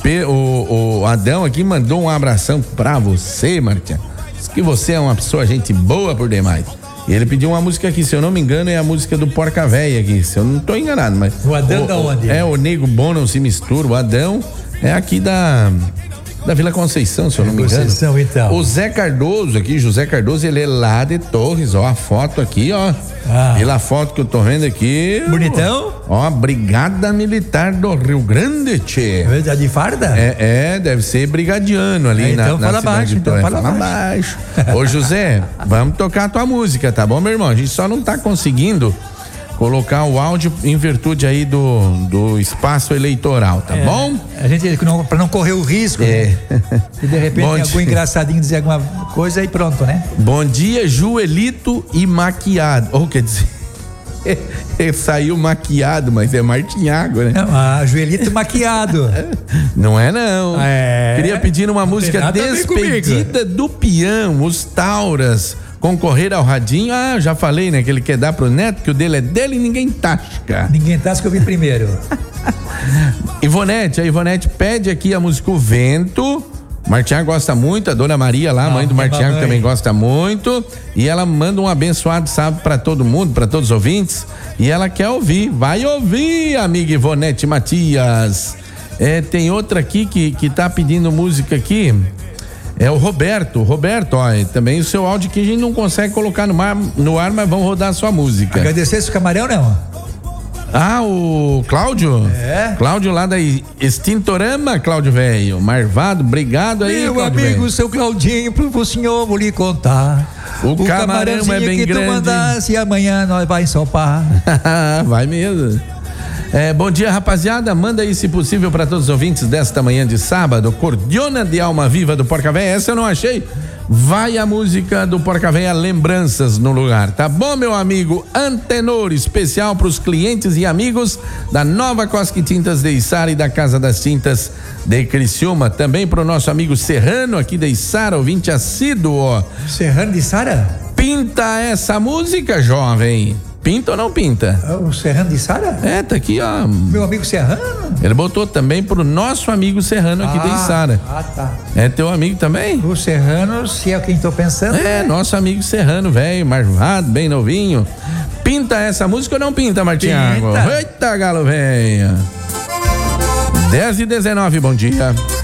O Adão aqui mandou um abração pra você, Martinha. Diz que você é uma pessoa, gente boa por demais. E ele pediu uma música aqui, se eu não me engano, é a música do Porca Véia aqui, se eu não tô enganado, mas... O Adão da onde? É, o Nego Bom Não Se Mistura, o Adão é aqui da Vila Conceição, se eu não me engano. Conceição, então. O Zé Cardoso aqui, José Cardoso, ele é lá de Torres, ó, a foto aqui, ó. Pela foto que eu tô vendo aqui. Bonitão? Ó, Brigada Militar do Rio Grande, tchê. É verdade, de farda? Deve ser brigadiano ali então na fala cidade baixo, de então Torres. fala baixo. Ô, José, vamos tocar a tua música, tá bom, meu irmão? A gente só não tá conseguindo colocar o áudio em virtude aí do espaço eleitoral, tá bom? A gente, pra não correr o risco, né? E de repente algum engraçadinho dizer alguma coisa e pronto, né? Bom dia, Joelito e maquiado. Ou quer dizer, saiu maquiado, mas é Martinhago, né? Não, Joelito maquiado. Não é não. Queria pedir uma música Despedida do Peão, os Tauras. Concorrer ao radinho, já falei, né? Que ele quer dar pro neto, que o dele é dele e ninguém tasca. Ninguém tasca, eu vi primeiro. A Ivonete pede aqui a música O Vento. Martinhago gosta muito, a dona Maria lá, mãe do Martinhago, também gosta muito. E ela manda um abençoado sábado pra todo mundo, pra todos os ouvintes. E ela quer ouvir, vai ouvir, amiga Ivonete Matias. Tem outra aqui que tá pedindo música aqui. É o Roberto, ó, também o seu áudio que a gente não consegue colocar no ar, mas vamos rodar a sua música. Agradecer esse camarão, não? O Cláudio? Cláudio lá da Extintorama, Cláudio velho, Marvado, obrigado aí, meu Cláudio amigo, véio. Seu Claudinho, pro senhor vou lhe contar. O camarão é bem que grande. Tu mandasse e amanhã nós vai ensopar. Vai mesmo. Bom dia, rapaziada, manda aí se possível para todos os ouvintes desta manhã de sábado, Cordiona de Alma Viva do Porca Véia. Essa eu não achei. Vai a música do Porca Véia, Lembranças no lugar, tá bom, meu amigo? Antenor, especial para os clientes e amigos da Nova Cosque Tintas de Içara e da Casa das Tintas de Criciúma, também para o nosso amigo Serrano aqui de Içara, ouvinte assíduo. Serrano de Içara? Pinta essa música, jovem. Pinta ou não pinta? O Serrano de Içara? Tá aqui, ó. Meu amigo Serrano? Ele botou também pro nosso amigo Serrano aqui de Içara. Tá. É teu amigo também? O Serrano, se é quem tô pensando. Nosso amigo Serrano, velho, marvado, bem novinho. Pinta essa música ou não pinta, Martinhago? Eita, galo velho. 10:19, bom dia.